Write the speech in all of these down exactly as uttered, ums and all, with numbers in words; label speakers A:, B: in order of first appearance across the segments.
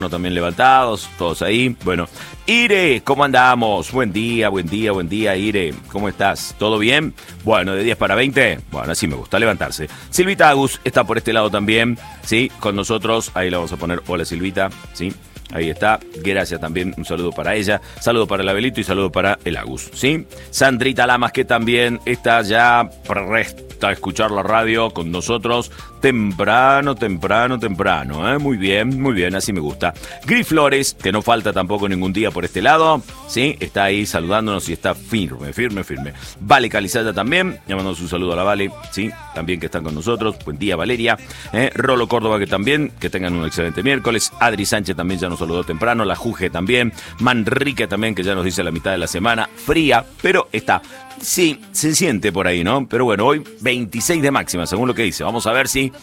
A: también levantados, todos ahí. Bueno, Ire, ¿cómo andamos? Buen día, buen día, buen día, Ire. ¿Cómo estás? ¿Todo bien? Bueno, de diez para veinte. Bueno, así me gusta levantarse. Silvita Agus está por este lado también, ¿sí? Con nosotros. Ahí le vamos a poner hola, Silvita, ¿sí? Ahí está. Gracias también. Un saludo para ella. Saludo para el Abelito y saludo para el Agus, ¿sí? Sandrita Lamas, que también está ya presta a escuchar la radio con nosotros. Temprano, temprano, temprano, ¿eh? Muy bien, muy bien, así me gusta. Gris Flores, que no falta tampoco ningún día por este lado, ¿sí? Está ahí saludándonos y está firme, firme, firme. Vale Calizaya también, llamándonos un saludo a la Vale, ¿sí? También que están con nosotros. Buen día, Valeria. ¿eh? Rolo Córdoba, que también, que tengan un excelente miércoles. Adri Sánchez también ya nos saludó temprano. La Juge también. Manrique también, que ya nos dice la mitad de la semana. Fría, pero está. Sí, se siente por ahí, ¿no? Pero bueno, hoy veintiséis de máxima, según lo que dice. Vamos a ver si...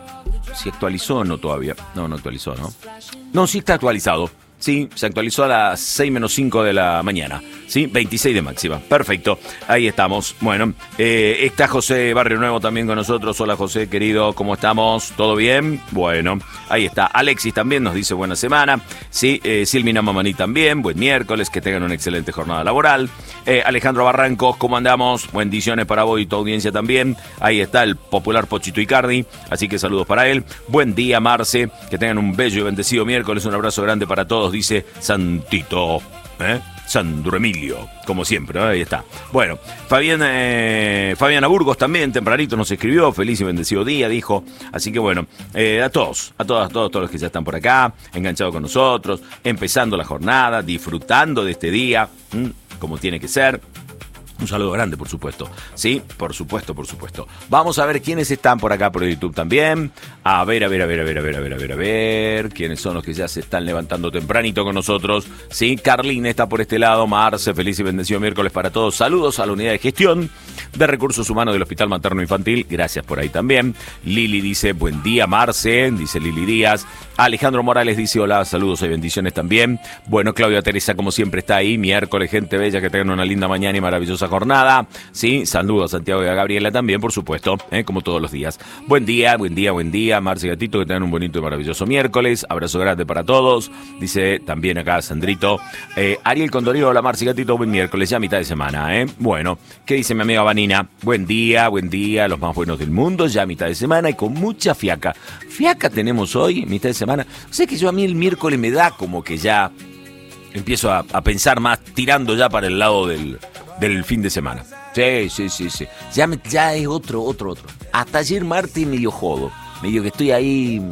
A: Si actualizó o no todavía. No, no actualizó, ¿no? No, sí está actualizado. Sí, se actualizó a las seis menos cinco de la mañana. Sí, veintiséis de máxima. Perfecto. Ahí estamos. Bueno, eh, está José Barrio Nuevo también con nosotros. Hola, José, querido. ¿Cómo estamos? ¿Todo bien? Bueno, ahí está. Alexis también nos dice buena semana. Sí, eh, Silvina Mamaní también. Buen miércoles. Que tengan una excelente jornada laboral. Eh, Alejandro Barrancos, ¿cómo andamos? Bendiciones para vos y tu audiencia también. Ahí está el popular Pochito Icardi. Así que saludos para él. Buen día, Marce. Que tengan un bello y bendecido miércoles. Un abrazo grande para todos. Dice Santito, ¿eh? Sandro Emilio, como siempre, ¿no? Ahí está. Bueno, Fabián, eh, Fabiana Burgos también, tempranito nos escribió, feliz y bendecido día, dijo. Así que bueno, eh, a todos, a todos, a todos, todos los que ya están por acá, enganchados con nosotros, empezando la jornada, disfrutando de este día, ¿m? Como tiene que ser. Un saludo grande, por supuesto. Sí, por supuesto, por supuesto. Vamos a ver quiénes están por acá por YouTube también. A ver, a ver, a ver, a ver, a ver, a ver, a ver, a ver. ¿Quiénes son los que ya se están levantando tempranito con nosotros? Sí, Carlín está por este lado. Marce, feliz y bendecido miércoles para todos. Saludos a la unidad de gestión de recursos humanos del Hospital Materno Infantil. Gracias por ahí también. Lili dice, buen día, Marce. Dice Lili Díaz. Alejandro Morales dice, hola, saludos y bendiciones también. Bueno, Claudia Teresa, como siempre, está ahí. Miércoles, gente bella, que tengan una linda mañana y maravillosa jornada. Sí, saludos a Santiago y a Gabriela también, por supuesto, ¿eh? Como todos los días. Buen día, buen día, buen día, Marce y Gatito, que tengan un bonito y maravilloso miércoles. Abrazo grande para todos. Dice también acá Sandrito. Eh, Ariel Condorío, hola Marce y Gatito, buen miércoles, ya mitad de semana, ¿eh? Bueno, ¿qué dice mi amiga Vanina? Buen día, buen día, los más buenos del mundo, ya mitad de semana y con mucha fiaca. Fiaca tenemos hoy, mitad de semana. O sea que yo a mí el miércoles me da como que ya empiezo a, a pensar más, tirando ya para el lado del... del fin de semana. Sí, sí, sí, sí. Ya, me, ya es otro, otro, otro. Hasta ayer martes medio jodo. Medio que estoy ahí,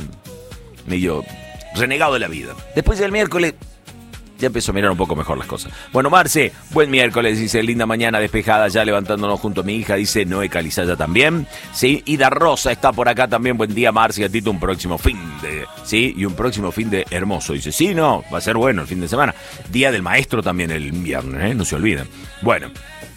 A: medio renegado de la vida. Después del miércoles, ya empezó a mirar un poco mejor las cosas. Bueno, Marce, buen miércoles, dice, linda mañana despejada, ya levantándonos junto a mi hija, dice Noé Calizaya también, ¿sí? Ida Rosa está por acá también, buen día, Marce, Gatito, un próximo fin de, ¿sí? Y un próximo fin de hermoso, dice, sí, no, va a ser bueno el fin de semana. Día del maestro también el viernes, ¿eh? No se olviden. Bueno.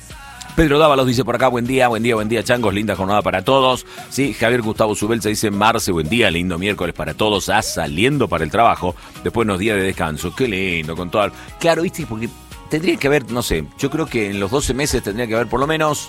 A: Pedro Dávalos dice por acá, buen día, buen día, buen día, changos, linda jornada para todos. Sí, Javier Gustavo Subelza dice, Marce, buen día, lindo miércoles para todos, ah, saliendo para el trabajo, después unos días de descanso, qué lindo, con todo. Claro, viste, porque tendría que haber, no sé, yo creo que en los doce meses tendría que haber por lo menos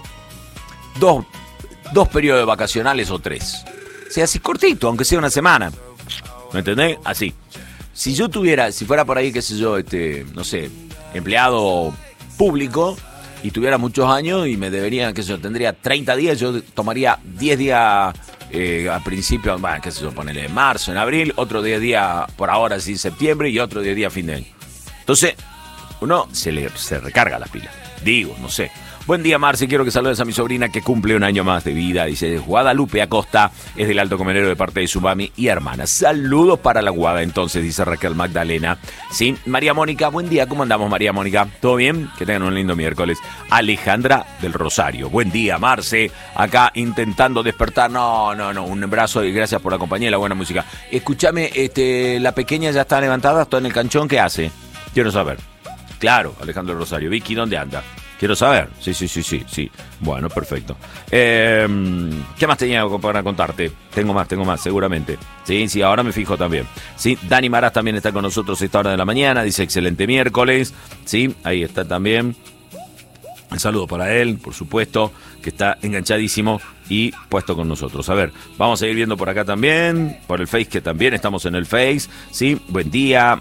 A: dos, dos periodos vacacionales o tres. O sea, así cortito, aunque sea una semana. ¿Me entendés? Así. Si yo tuviera, si fuera por ahí, qué sé yo, este, no sé, empleado público, y tuviera muchos años y me deberían, qué sé yo, tendría treinta días, yo tomaría diez días eh, al principio, bueno, qué sé yo, ponele en marzo, en abril, otro diez días por ahora, sí, septiembre, y otro diez días a fin de año. Entonces, uno se le se recarga las pilas, digo, no sé. Buen día, Marce, quiero que saludes a mi sobrina que cumple un año más de vida, dice Guadalupe Acosta, es del Alto Comenero de parte de su mami y hermana. Saludos para la Guada, entonces, dice Raquel Magdalena. Sí, María Mónica, buen día, ¿cómo andamos, María Mónica? ¿Todo bien? Que tengan un lindo miércoles. Alejandra del Rosario, buen día, Marce, acá intentando despertar, no, no, no, un abrazo y gracias por la compañía y la buena música. Escúchame, este, la pequeña ya está levantada, está en el canchón, ¿qué hace? Quiero saber. Claro, Alejandro del Rosario, Vicky, ¿dónde anda? Quiero saber. Sí, sí, sí, sí, sí. Bueno, perfecto. Eh, ¿Qué más tenía para contarte? Tengo más, tengo más, seguramente. Sí, sí, ahora me fijo también. Sí, Dani Maras también está con nosotros a esta hora de la mañana. Dice, excelente miércoles. Sí, ahí está también. Un saludo para él, por supuesto, que está enganchadísimo y puesto con nosotros. A ver, vamos a ir viendo por acá también, por el Face, que también estamos en el Face. Sí, buen día,